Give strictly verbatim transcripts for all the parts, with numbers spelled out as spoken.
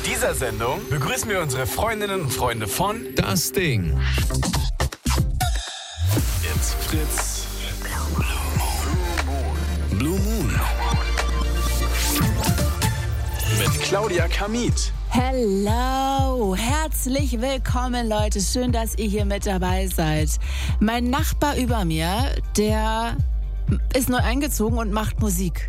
dieser Sendung begrüßen wir unsere Freundinnen und Freunde von Das Ding. It's Fritz Blue Moon mit Claudia Kamit. Hello, herzlich willkommen Leute, schön, dass ihr hier mit dabei seid. Mein Nachbar über mir, der ist neu eingezogen und macht Musik.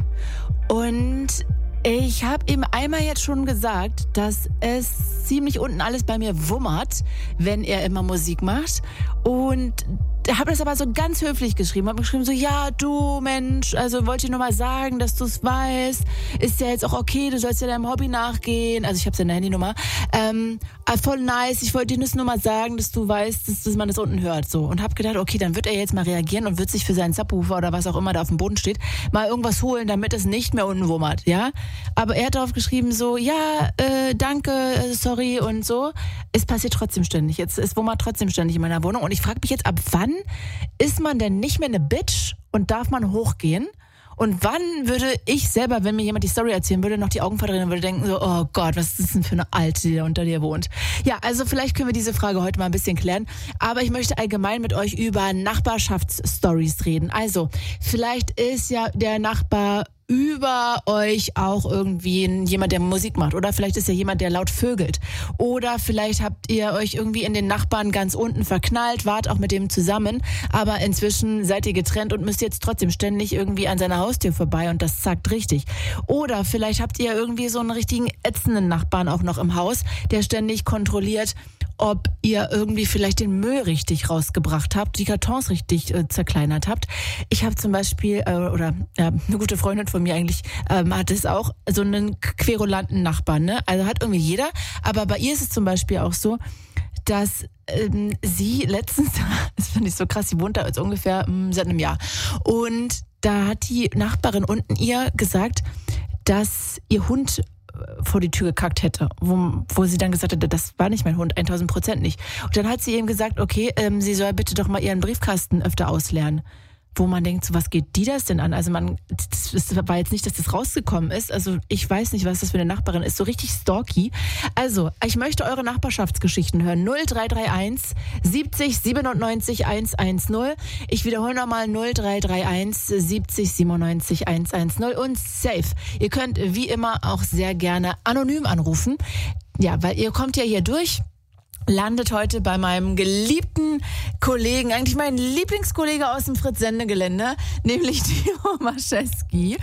Und ich habe ihm einmal jetzt schon gesagt, dass es ziemlich unten alles bei mir wummert, wenn er immer Musik macht. Und habe das aber so ganz höflich geschrieben. Habe geschrieben so, ja, du Mensch, also wollte ich nur mal sagen, dass du es weißt. Ist ja jetzt auch okay, du sollst ja deinem Hobby nachgehen. Also ich habe seine Handynummer. Ähm, voll nice, ich wollte dir nur mal sagen, dass du weißt, dass, dass man das unten hört. So. Und habe gedacht, okay, dann wird er jetzt mal reagieren und wird sich für seinen Subwoofer oder was auch immer da auf dem Boden steht, mal irgendwas holen, damit es nicht mehr unten wummert. Ja? Aber er hat darauf geschrieben so, ja, äh, danke, äh, sorry und so. Es passiert trotzdem ständig. Jetzt, es wummert trotzdem ständig in meiner Wohnung. Und ich frage mich jetzt, ab wann ist man denn nicht mehr eine Bitch und darf man hochgehen? Und wann würde ich selber, wenn mir jemand die Story erzählen würde, noch die Augen verdrehen und würde denken so, oh Gott, was ist das denn für eine Alte, die da unter dir wohnt? Ja, also vielleicht können wir diese Frage heute mal ein bisschen klären. Aber ich möchte allgemein mit euch über Nachbarschaftsstories reden. Also, vielleicht ist ja der Nachbar über euch auch irgendwie jemand, der Musik macht. Oder vielleicht ist ja jemand, der laut vögelt. Oder vielleicht habt ihr euch irgendwie in den Nachbarn ganz unten verknallt, wart auch mit dem zusammen, aber inzwischen seid ihr getrennt und müsst jetzt trotzdem ständig irgendwie an seiner Haustür vorbei und das zackt richtig. Oder vielleicht habt ihr irgendwie so einen richtigen ätzenden Nachbarn auch noch im Haus, der ständig kontrolliert, ob ihr irgendwie vielleicht den Müll richtig rausgebracht habt, die Kartons richtig äh, zerkleinert habt. Ich habe zum Beispiel, äh, oder ja, eine gute Freundin von mir eigentlich, ähm, hat es auch, so einen querulanten Nachbarn, ne? Also hat irgendwie jeder, aber bei ihr ist es zum Beispiel auch so, dass ähm, sie letztens, das finde ich so krass, sie wohnt da jetzt ungefähr ähm, seit einem Jahr, und da hat die Nachbarin unten ihr gesagt, dass ihr Hund vor die Tür gekackt hätte, wo, wo sie dann gesagt hätte, das war nicht mein Hund, tausend Prozent nicht. Und dann hat sie ihm gesagt, okay, ähm, sie soll bitte doch mal ihren Briefkasten öfter ausleeren. Wo man denkt, so was geht die das denn an? Also man, das, das war jetzt nicht, dass das rausgekommen ist. Also ich weiß nicht, was das für eine Nachbarin ist. So richtig stalky. Also, ich möchte eure Nachbarschaftsgeschichten hören. null drei drei eins siebzig siebenundneunzig hundertzehn. Ich wiederhole nochmal null drei drei eins siebzig siebenundneunzig hundertzehn und safe. Ihr könnt wie immer auch sehr gerne anonym anrufen. Ja, weil ihr kommt ja hier durch. Landet heute bei meinem geliebten Kollegen, eigentlich mein Lieblingskollege aus dem Fritz-Sende-Gelände, nämlich Timo Maschewski.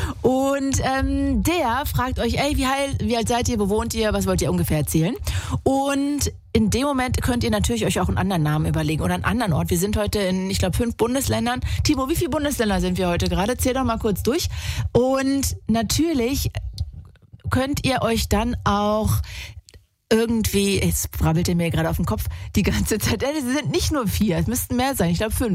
Und ähm, der fragt euch, ey, wie, heil, wie alt seid ihr, wo wohnt ihr, was wollt ihr ungefähr erzählen? Und in dem Moment könnt ihr natürlich euch auch einen anderen Namen überlegen oder einen anderen Ort. Wir sind heute in, ich glaube, fünf Bundesländern. Timo, wie viele Bundesländer sind wir heute gerade? Zähl doch mal kurz durch. Und natürlich könnt ihr euch dann auch irgendwie, jetzt brabbelt ihr mir gerade auf den Kopf die ganze Zeit. Es sind nicht nur vier, es müssten mehr sein, ich glaube fünf.